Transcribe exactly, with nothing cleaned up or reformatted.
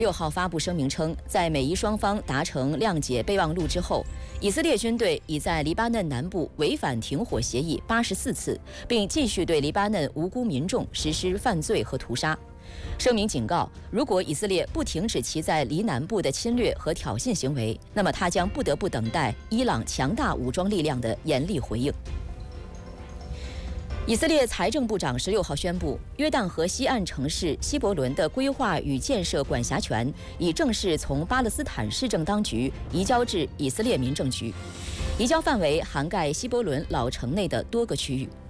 六号发布声明称，在美伊双方达成谅解备忘录之后，以色列军队已在黎巴嫩南部违反停火协议八十四次，并继续对黎巴嫩无辜民众实施犯罪和屠杀。声明警告，如果以色列不停止其在黎南部的侵略和挑衅行为，那么他将不得不等待伊朗强大武装力量的严厉回应。以色列财政部长十六号宣布，约旦河西岸城市希伯伦的规划与建设管辖权已正式从巴勒斯坦市政当局移交至以色列民政局，移交范围涵盖希伯伦老城内的多个区域。